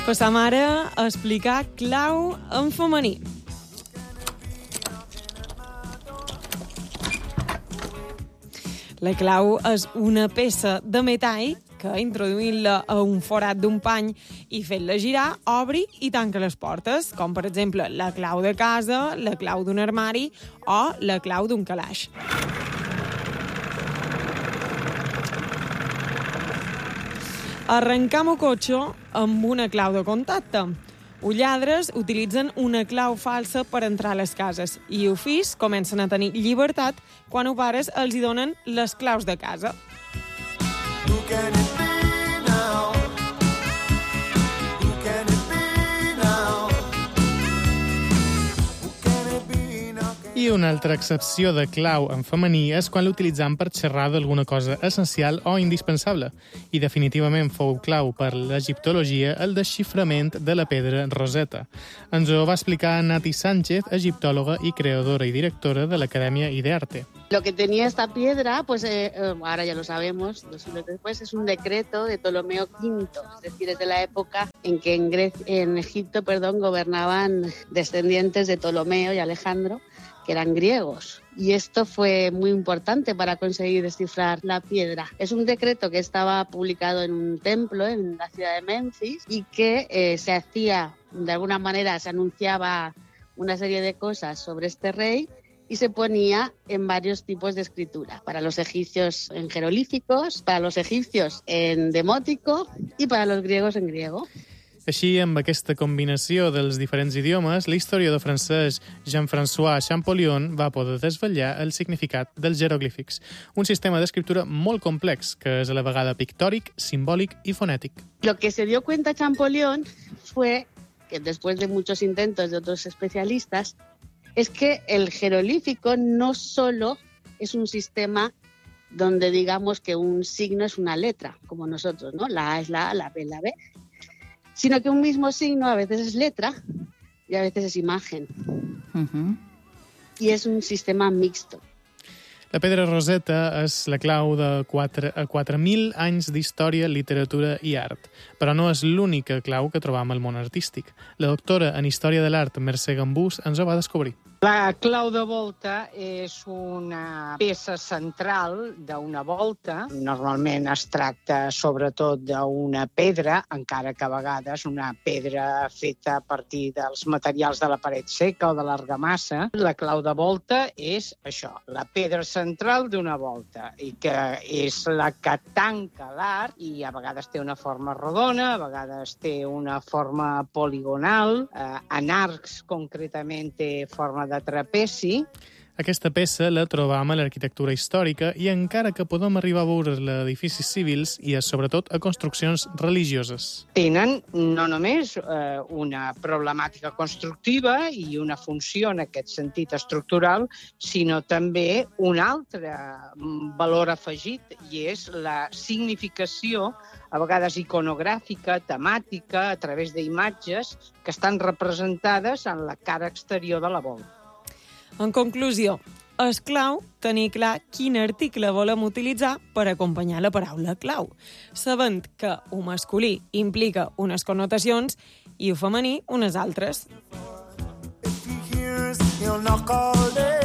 Passam ara a explicar clau en femení. La clau és una peça de metall que, introduint-la a un forat d'un pany i fent-la girar, obri i tanca les portes, com per exemple la clau de casa, la clau d'un armari o la clau d'un calaix. Arrencam el cotxe amb una clau de contacte. Els lladres utilitzen una clau falsa per entrar a les cases i els fills comencen a tenir llibertat quan els pares els hi donen les claus de casa. I una altra excepció de clau en femení és quan l'utilitzam per xerrar d'alguna cosa essencial o indispensable. I definitivament fou clau per l'egiptologia el desxiframent de la pedra Rosetta. Ens ho va explicar Nati Sánchez, egiptòloga i creadora i directora de l'Acadèmia Idearte. Lo que tenía esta piedra, pues ahora ya lo sabemos, 2 siglos después, es un decreto de Ptolomeo V, es decir, es de la época en que en Egipto gobernaban descendientes de Ptolomeo y Alejandro, que eran griegos. Y esto fue muy importante para conseguir descifrar la piedra. Es un decreto que estaba publicado en un templo en la ciudad de Memphis y que se hacía, de alguna manera, se anunciaba una serie de cosas sobre este rey y se ponía en varios tipos de escritura. Para los egipcios en jeroglíficos, para los egipcios en demótico y para los griegos en griego. Així, amb aquesta combinació dels diferents idiomes, l'historiador francès Jean-François Champollion va poder desvetllar el significat dels jeroglífics, un sistema d'escriptura molt complex, que és a la vegada pictòric, simbòlic i fonètic. Lo que se dio cuenta Champollion fue que, después de muchos intentos de otros especialistas, es que el jeroglífico no solo es un sistema donde digamos que un signo es una letra, como nosotros, ¿no? La A es la A, la B es la B, sino que un mismo signo a veces es letra y a veces es imagen. Y es un sistema mixto. La pedra Rosetta és la clau de 4.000 anys d'història, literatura i art, però no és l'única clau que trobam al món artístic. La doctora en Història de l'Art, Mercè Gambús, ens ho va descobrir. La clau de volta és una peça central d'una volta. Normalment es tracta sobretot d'una pedra, encara que a vegades una pedra feta a partir dels materials de la paret seca o de l'argamassa. La clau de volta és això, la pedra central d'una volta, i que és la que tanca l'arc, i a vegades té una forma rodona, a vegades té una forma poligonal, en arcs concretament té forma de trapezi. Aquesta peça la trobam a l'arquitectura històrica i encara que podem arribar a veure-la a edificis civils i sobretot a construccions religioses. Tenen no només una problemàtica constructiva i una funció en aquest sentit estructural, sinó també un altre valor afegit, i és la significació, a vegades iconogràfica, temàtica, a través d'imatges que estan representades en la cara exterior de la volta. En conclusió, és clau tenir clar quin article volem utilitzar per acompanyar la paraula clau, sabent que el masculí implica unes connotacions i el femení unes altres.